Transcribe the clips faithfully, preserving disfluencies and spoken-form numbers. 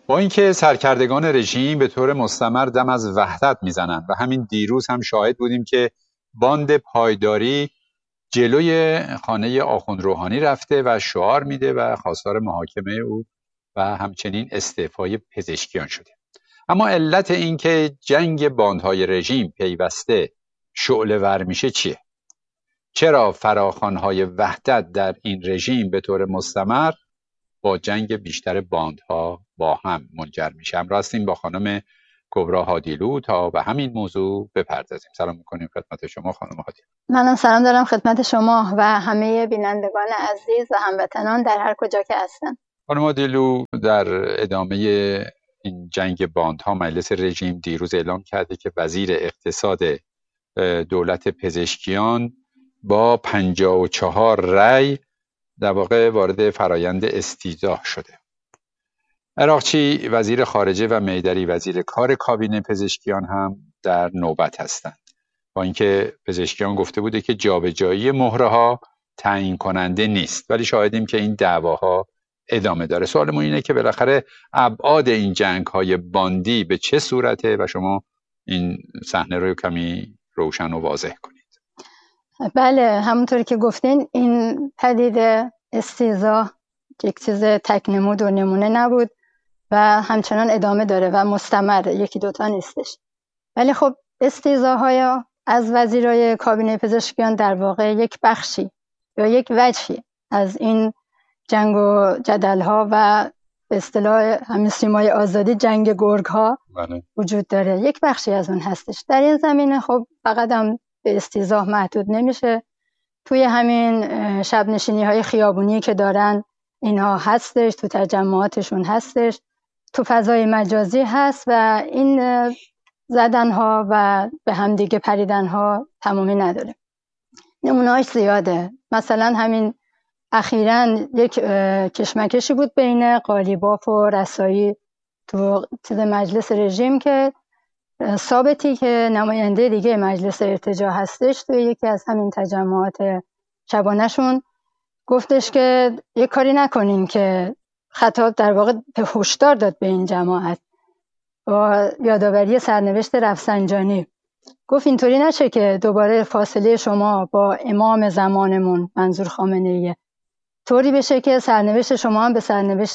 با اینکه سرکردگان رژیم به طور مستمر دم از وحدت میزنند و همین دیروز هم شاهد بودیم که باند پایداری جلوی خانه آخوند روحانی رفته و شعار میده و خواستار محاکمه او و همچنین استعفای پزشکیان شده. اما علت این که جنگ باندهای رژیم پیوسته شعله ور میشه چیه؟ چرا فراخوان‌های وحدت در این رژیم به طور مستمر با جنگ بیشتر باندها با هم منجر میشه؟ همراه هستیم با خانم کبرا هادیلو تا به همین موضوع بپردازیم. سلام میکنیم خدمت شما خانم هادیلو. منم سلام دارم خدمت شما و همه بینندگان عزیز و هموطنان در هر کجا که هستن. خانم هادیلو، در ادامه این جنگ باندها مجلس رژیم دیروز اعلام کرده که وزیر اقتصاد دولت پزشکیان با پنجاه و چهار رأی در واقع وارد فرایند استیضاح شده. عراقچی وزیر خارجه و میدری وزیر کار کابینه پزشکیان هم در نوبت هستند، با اینکه پزشکیان گفته بوده که جابجایی مهره‌ها تعیین کننده نیست، ولی شاهدیم که این دعواها ادامه داره. سوالمون اینه که بالاخره ابعاد این جنگ‌های باندی به چه صورته و شما این صحنه رو کمی روشن و واضح کنید. بله، همونطوری که گفتین این پدیده استیضاح یک چیز تکنمود و نمونه نبود و همچنان ادامه داره و مستمر، یکی دوتا نیستش. ولی خب استیضاح‌های از وزیرای کابینه پزشکیان در واقع یک بخشی یا یک وجهی از این جنگ و جدل‌ها و به اصطلاح همین سیمای آزادی جنگ گرگ‌ها بله. وجود داره، یک بخشی از اون هستش. در این زمینه خب فقط هم به استیضاح محدود نمیشه. توی همین شب نشینی های خیابونی که دارن اینها هستش، تو تجمعاتشون هستش، تو فضای مجازی هست و این زدن ها و به هم دیگه پریدن ها تمامی نداره. نمونه‌اش زیاده. مثلا همین اخیراً یک کشمکشی بود بین قالیباف و رسایی تو مجلس رژیم که ثابتی که نماینده دیگه مجلس ارتجاع هستش توی یکی از همین تجمعات شبانه‌شون گفتش که یک کاری نکنین که خطاب در واقع به هشدار داد به این جماعت با یادآوری سرنوشت رفسنجانی. گفت اینطوری نشه که دوباره فاصله شما با امام زمانمون منظور خامنه‌ایه طوری بشه که سرنوشت شما هم به سرنوشت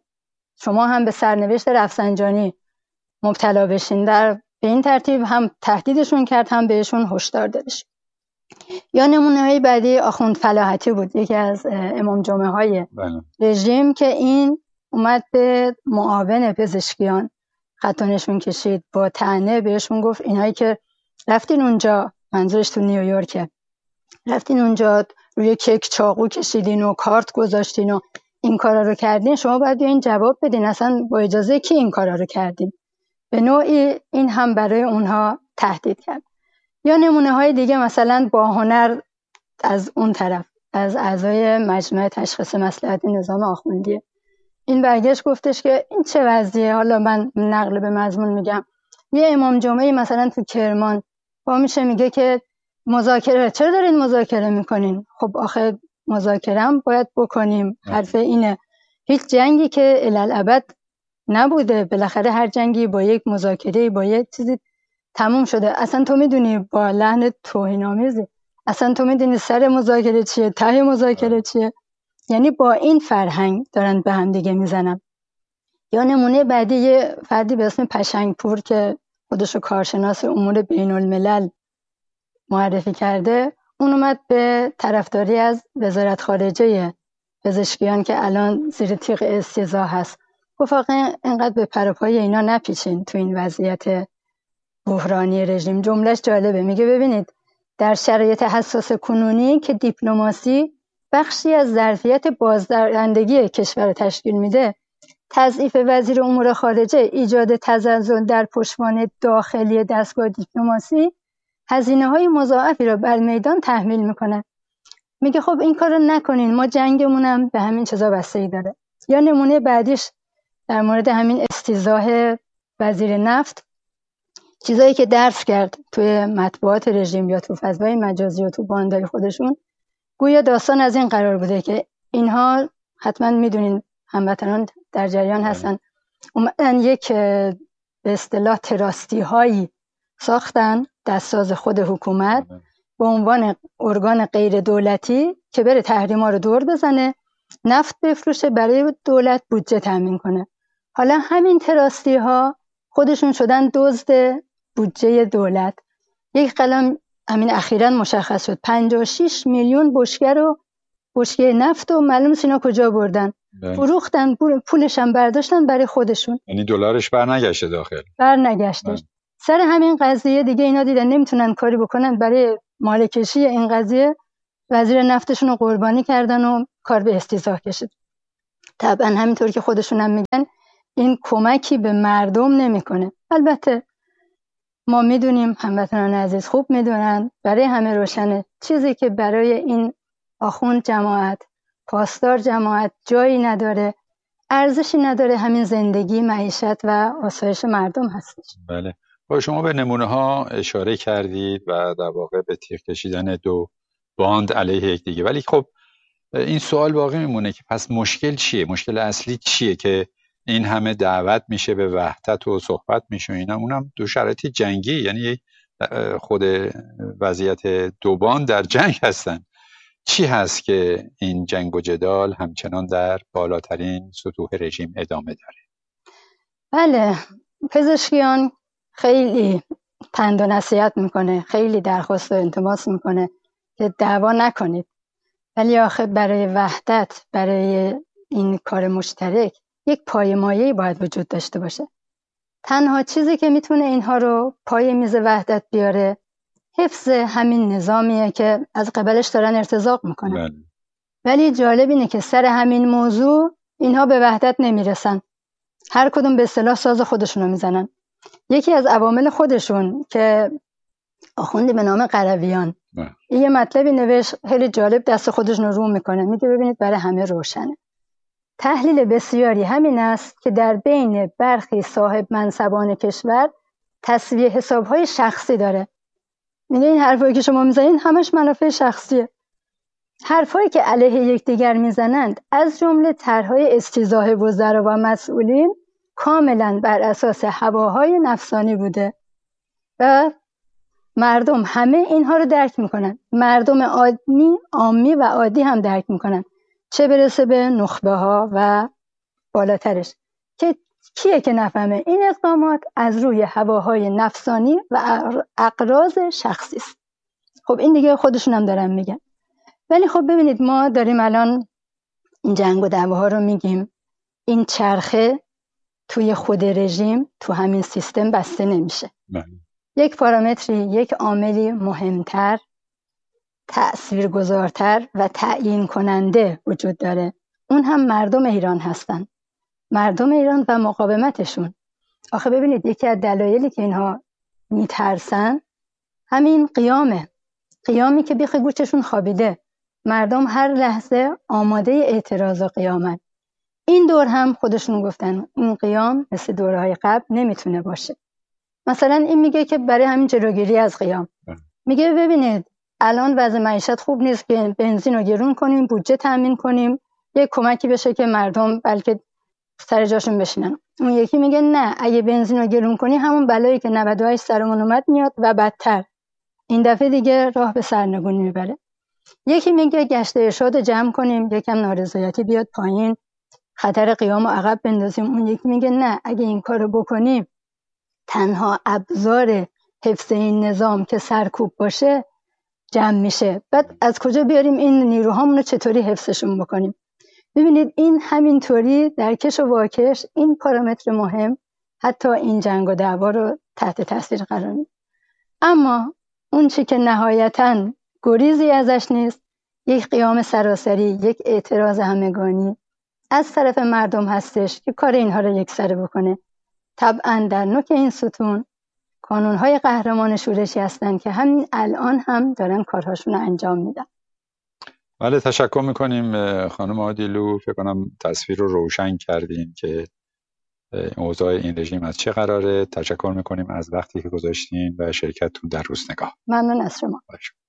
شما هم به سرنوشت رفسنجانی مبتلا بشین. در به این ترتیب هم تهدیدشون کرد هم بهشون هشدار دادش. یا نمونه‌های بعدی آخوند فلاحتی بود، یکی از امام جمعه های رژیم که این اومد به معاون پزشکیان خطانشون کشید، با طعنه بهشون گفت اینایی که رفتین اونجا، منظورش تو نیویورکه، رفتین اونجا روی کیک چاقو کشیدین و کارت گذاشتین و این کارا رو کردین، شما باید بیاین جواب بدین اصلا با اجازه کی این کارا رو کردین. به نوعی این هم برای اونها تهدید کرد. یا نمونه های دیگه مثلا با هنر از اون طرف، از اعضای مجمع تشخیص مصلحت نظام آخوندیه، این برگشت گفتش که این چه وضعیه. حالا من نقل به مضمون میگم، یه امام جمعه مثلا تو کرمان با میشه میگه که مذاکره، چرا دارین مذاکره میکنین؟ خب آخه مذاکره هم باید بکنیم، حرف اینه. هیچ جنگی که الالعبد نبوده، بالاخره هر جنگی با یک مذاکره با یک چیزی تموم شده. اصلا تو میدونی با لحن توهین‌آمیزی، اصلا تو میدونی سر مذاکره چیه، ته مذاکره چیه؟ یعنی با این فرهنگ دارن به هم دیگه میزنن. یا نمونه بعدی یه فردی به اسم پشنگپور که خودشو کارشناس امور بین الملل معرفی کرده، اون اومد به طرفداری از وزارت خارجه پزشکیان که الان زیر تیغ استیضاح هست. گفت واقعا اینقدر به پروپای اینا نپیچین تو این وضعیت بحرانی رژیم. جملهش جالبه، میگه ببینید در شرایط حساس کنونی که دیپلماسی بخشی از ظرفیت بازدارندگی کشور تشکیل میده، تضعیف وزیر امور خارجه، ایجاد تزلزل در پشتوانه داخلی دستگاه دیپلماسی هزینه‌های مضاعفی را بر میدان تحمیل میکنه. میگه خب این کارو نکنین، ما جنگمونم به همین چیزا بستگی داره. یا نمونه بعدیش در مورد همین استیضاح وزیر نفت، چیزایی که درس کرد توی مطبوعات رژیم یا تو فضای مجازی و تو باندای خودشون، گویا داستان از این قرار بوده که اینها، حتما میدونین هموطنان در جریان هستن، اومدن یک به اصطلاح تراستی هایی ساختن دستساز خود حکومت به عنوان ارگان غیر دولتی که بره تحریما رو دور بزنه، نفت بفروشه، برای دولت بودجه تامین کنه. حالا همین تراستی ها خودشون شدن دزد بودجه دولت. یک قلم همین اخیراً مشخص شد پنجاه و شش میلیون بشکه رو بشکه نفت و معلوم نیست اینا کجا بردن، فروختن، پولش هم برداشتن برای خودشون. یعنی دلارش برنگشته داخل. برنگشتش. سر همین قضیه دیگه اینا دیدن نمیتونن کاری بکنن، برای مالکشی این قضیه وزیر نفتشون رو قربانی کردن و کار به استیضاح کشید. طبعا همینطور که خودشون هم میگن این کمکی به مردم نمیکنه. البته ما میدونیم، هموطنان عزیز خوب میدونن، برای همه روشنه چیزی که برای این آخوند جماعت، پاسدار جماعت جایی نداره، ارزشی نداره، همین زندگی، معیشت و آسایش مردم هستش. بله. با شما به نمونه ها اشاره کردید و در واقع به تیغ کشیدن دو باند علیه یکدیگه، ولی خب این سوال باقی میمونه که پس مشکل چیه؟ مشکل اصلی چیه که این همه دعوت میشه به وحدت و صحبت میشه اینا؟ اونم دو شرایط جنگی، یعنی خود وضعیت دو باند در جنگ هستن. چی هست که این جنگ و جدال همچنان در بالاترین سطوح رژیم ادامه داره؟ بله، پزشکیان خیلی پند و نصیحت میکنه، خیلی درخواست و التماس میکنه که دعوا نکنید، ولی آخه برای وحدت، برای این کار مشترک یک پایه‌مایه‌ای باید وجود داشته باشه. تنها چیزی که میتونه اینها رو پای میز وحدت بیاره حفظ همین نظامیه که از قبلش دارن ارتزاق میکنن. بله. ولی جالب اینه که سر همین موضوع اینها به وحدت نمیرسن، هر کدوم به اصطلاح ساز خودشونو میزنن. یکی از عوامل خودشون که آخوندی به نام قرویان این یه مطلبی نوشت خیلی جالب، دست خودشون رو میکنه، میگه ببینید برای همه روشنه. تحلیل بسیاری همین است که در بین برخی صاحب منصبان کشور تسویه حسابهای شخصی داره. میگه این حرفایی که شما میزنید همش منافع شخصیه. حرفایی که علیه یکدیگر میزنند از جمله طرحهای استیضاح وزرا و مسئولین کاملا بر اساس هواهای نفسانی بوده و مردم همه اینها رو درک میکنن. مردم عادی، عامی و عادی هم درک میکنن، چه برسه به نخبه ها و بالاترش. که کیه که نفهمه این اقدامات از روی هواهای نفسانی و اغراض شخصی است. خب این دیگه خودشون هم دارن میگن. ولی خب ببینید ما داریم الان این جنگ و دعواها رو میگیم، این چرخه توی خود رژیم، تو همین سیستم بسته نمیشه. بله. یک پارامتری، یک عاملی مهمتر، تأثیرگذارتر و تعیین کننده وجود داره، اون هم مردم ایران هستن. مردم ایران و مقاومتشون. آخه ببینید یکی از دلایلی که اینها میترسن همین قیامه، قیامی که بیخ گوششون خوابیده. مردم هر لحظه آماده اعتراض و قیامت. این دور هم خودشون گفتن این قیام مثل دورهای قبل نمیتونه باشه. مثلا این میگه که برای همین جلوگیری از قیام، میگه ببینید الان وضع معیشت خوب نیست که بنزین رو گرون کنیم، بودجه تامین کنیم، یک کمکی بشه که مردم بلکه سر جاشون بشینن. اون یکی میگه نه، اگه بنزین رو گرون کنی همون بلایی که نود و هشت سرمون اومد میاد و بدتر، این دفعه دیگه راه به سرنگونی میبره. یکی میگه گشت ارشاد جمع کنیم، یکم نارضایتی بیاد پایین، خطر قیام رو عقب بندازیم. اون یکی میگه نه، اگه این کارو بکنیم تنها ابزار حفظ این نظام که سرکوب باشه جمع میشه، بعد از کجا بیاریم این نیروهامون رو چطوری حفظشون بکنیم؟ ببینید این همینطوری در کش و واکش این پارامتر مهم حتی این جنگ و دعوا رو تحت تاثیر قرار میده. اما اون چی که نهایتاً گریزی ازش نیست، یک قیام سراسری، یک اعتراض همگانی از طرف مردم هستش که کار اینها رو یکسره بکنه. طبعاً در نوک این ستون کانونهای قهرمان شورشی هستن که همین الان هم دارن کارهاشون رو انجام میدن. بله، تشکر میکنیم خانم عادیلو. فکر کنم تصویر رو روشن کردین که اوضاع این رژیم از چه قراره. تشکر میکنیم از وقتی که گذاشتین و شرکتتون در روزنگاه. ممنون از شما. باشه.